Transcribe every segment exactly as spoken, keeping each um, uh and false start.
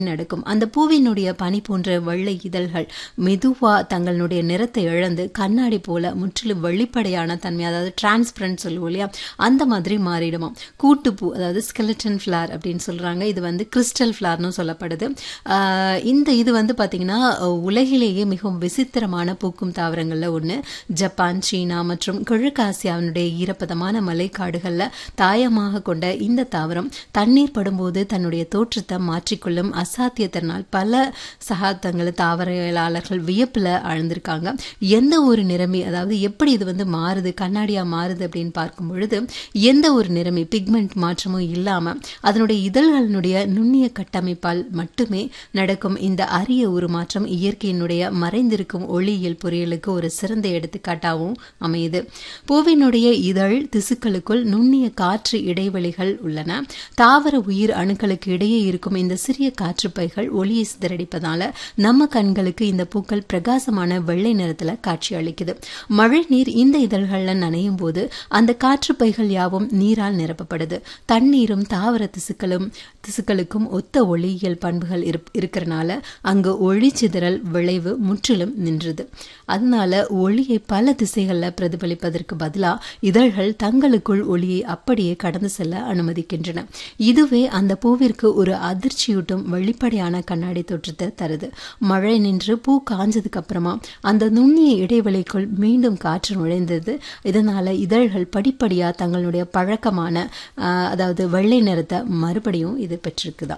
நடக்கும். அந்த பூவினுடைய பனி போன்ற வெள்ளை இதழ்கள் மெதுவா தங்களுடைய நிறத்தை இழந்து கண்ணாடி போல முற்றிலும் வெளிப்படையான தன்மை, அதாவது டிரான்ஸ்பரண்ட் சொல்லுவோம் இல்லையா, அந்த மாதிரி மாறிடுமாம். கூட்டுப்பூ, அதாவது ஸ்கெலட்டன் ஃபிளார் அப்படின்னு சொல்றாங்க. இது வந்து கிறிஸ்டல் ஃபிளார்னு சொல்லப்படுது. ஆஹ் இந்த இது வந்து பாத்தீங்கன்னா உலகிலேயே மிகவும் விசித்திரமான பூக்கும் தாவரங்கள்ல ஒண்ணு. ஜப்பான், சீனா மற்றும் கிழக்கு ஆசியாவினுடைய ஈரப்பதமான மலைக்காடுகள்ல தாயமாக கொண்ட இந்த தாவரம் தண்ணீர் படும்போது தன்னுடைய தோற்றத்தை மாற்றிக்கொள்ளும் அசாத்தியத்தினால் பல சகாப்தங்கள் தாவரவியலாளர்கள் வியப்புல ஆழ்ந்திருக்காங்க. எந்த ஒரு நிறமி, அதாவது எப்படி இது வந்து மாறுது, கண்ணாடியா மாறுது அப்படின்னு பார்க்கும் பொழுது எந்த ஒரு நிறமி பிக்மெண்ட் மாற்றமும் இல்லாம அதனுடைய இதழ்களினுடைய நுண்ணிய கட்டமைப்பால் மட்டுமே நடக்கும் இந்த அரிய உருமாற்றம் இயற்கையினுடைய மறைந்திருக்கும் ஒளியியல் பொறியியலுக்கு ஒரு சிறந்த எடுத்துக்காட்டாகவும் அமையுது. பூவினுடைய இதழ் திசுக்களுக்குள் நுண்ணிய காற்று இடைவெளிகள் உள்ளன. தாவர உயிர் அணுக்களுக்கு இடையே இருக்கும் இந்த சிறிய காற்றுப்பைகள் ஒளியை சிதறடிப்பதால நம்ம கண்களுக்கு இந்த பூக்கள் பிரகாசமான வெள்ளை நிறத்துல காட்சி அளிக்குது. மழை நீர் இந்த இதழ்கள்ல நனையும் போது அந்த காற்றுப்பைகள் யாவும் நீரால் நிரப்பப்படுது. தண்ணீரும் தாவர திசுக்களும் திசுக்களுக்கும் ஒத்த ஒளியியல் பண்புகள் இருக்கிறனால அங்கு ஒளி சிதறல் விளைவு முற்றிலும் நின்றுது. அதனால ஒளியை பல திசைகள்ல பிரதிபலிப்பதற்கு பதிலா இதழ்கள் தங்களுக்குள் ஒளியை அப்படியே கடந்து செல்ல அனுமதிக்கின்றன. இதுவே அந்த பூவிற்கு ஒரு அதிர்ச்சியூட்டும் வெளிப்படையான கண்ணாடி தோற்றத்தை தருது. மழை நின்று பூ காஞ்சதுக்கு அப்புறமா அந்த நுண்ணிய இடைவெளிக்குள் மீண்டும் காற்று நுழைந்தது. இதனால இதழ்கள் படிப்படியா தங்களுடைய பழக்கமான அதாவது வெள்ளை நிறத்தை மறுபடியும் இது பெற்றிருக்குதா.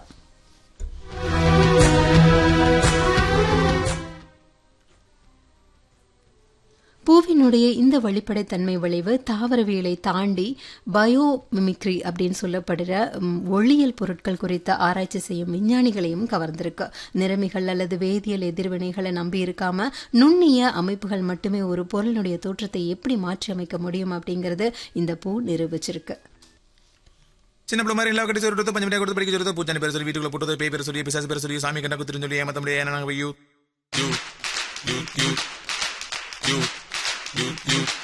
பூவினுடைய இந்த வெளிப்படைத்தன்மை விளைவு தாவரவியலை தாண்டி பயோமிமிக்ரி அப்படின்னு சொல்லப்படுற ஒளியியல் பொருட்கள் குறித்த ஆராய்ச்சி செய்யும் விஞ்ஞானிகளையும் கவர்ந்திருக்கு. நிறமிகள் அல்லது வேதியியல் எதிர்வினைகளை நம்பி இருக்காம நுண்ணிய அமைப்புகள் மட்டுமே ஒரு பொருளினுடைய தோற்றத்தை எப்படி மாற்றி அமைக்க முடியும் அப்படிங்கறது இந்த பூ நிரூபிச்சிருக்கு. சின்ன பிள்ளை மாதிரி எல்லா கட்டி சொல்றது பஞ்சு கொடுத்து படிக்க சொல்றது பூச்சானி பேர் சொல்லி வீட்டுக்குள்ள போட்டது பேய் பேர் சொல்லி பிசாசு பேர் சொல்லி சாமி கண்ணா குத்துன்னு சொல்லி ஏமாத்த முடியாது. என்ன you you you you you you